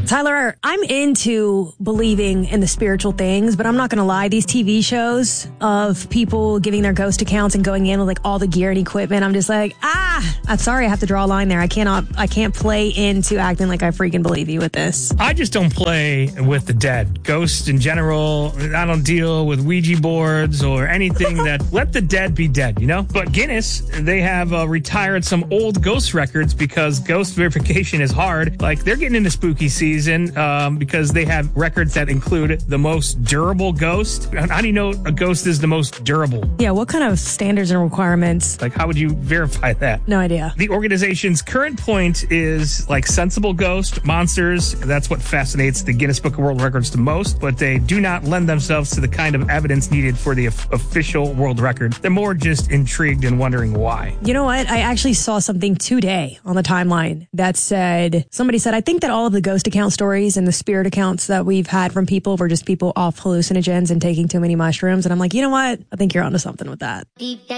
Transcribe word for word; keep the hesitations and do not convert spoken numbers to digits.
Tyler, I'm into believing in the spiritual things, but I'm not going to lie. These T V shows of people giving their ghost accounts and going in with like all the gear and equipment, I'm just like, ah, I'm sorry. I have to draw a line there. I cannot, I can't play into acting like I freaking believe you with this. I just don't play with the dead. Ghosts in general. I don't deal with Ouija boards or anything that let the dead be dead, you know? But Guinness, they have uh, retired some old ghost records because ghost verification is hard. Like they're getting into spooky season. Um, because they have records that include the most durable ghost. How do you know a ghost is the most durable? Yeah, what kind of standards and requirements? Like, how would you verify that? No idea. The organization's current point is like sensible ghost monsters. That's what fascinates the Guinness Book of World Records the most, but they do not lend themselves to the kind of evidence needed for the of- official world record. They're more just intrigued and wondering why. You know what? I actually saw something today on the timeline that said, somebody said, I think that all of the ghost accounts stories and the spirit accounts that we've had from people were just people off hallucinogens and taking too many mushrooms. And I'm like, you know what? I think you're onto something with that.